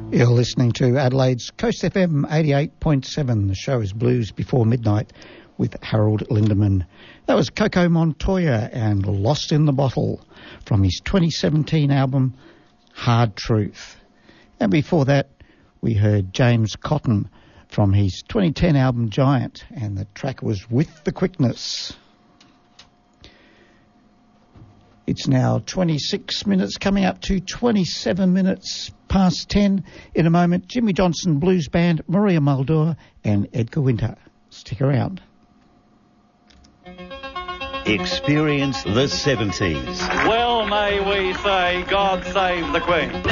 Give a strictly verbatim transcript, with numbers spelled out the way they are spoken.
You're listening to Adelaide's Coast F M eighty-eight point seven. The show is Blues Before Midnight with Harold Lindemann. That was Coco Montoya and Lost in the Bottle from his twenty seventeen album Hard Truth. And before that, we heard James Cotton from his twenty ten album Giant, and the track was With the Quickness. It's now twenty-six minutes, coming up to twenty-seven minutes past ten. In a moment, Jimmy Johnson Blues Band, Maria Muldaur and Edgar Winter. Stick around. Experience the seventies. Well may we say, God save the Queen.